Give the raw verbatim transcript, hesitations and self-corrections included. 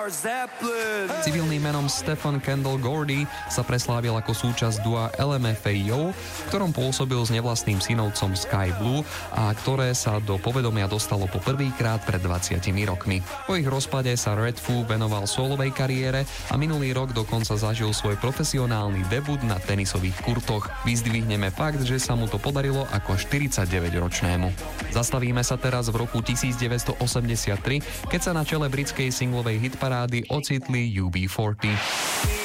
Civilným menom Stephen Kendall Gordy sa preslávil ako súčasť dua el em ef á ó, v ktorom pôsobil s nevlastným synovcom Sky Blue a ktoré sa do povedomia dostalo po prvýkrát pred dvadsiatimi rokmi. Po ich rozpade sa Red Foo venoval solovej kariére a minulý rok dokonca zažil svoj profesionálny debut na tenisových kurtoch. Vyzdvihneme fakt, že sa mu to podarilo ako štyridsaťdeväťročnému. Zastavíme sa teraz v roku devätnásťstoosemdesiattri, keď sa na čele britskej singlovej hitparády ocitli ú bé štyridsať.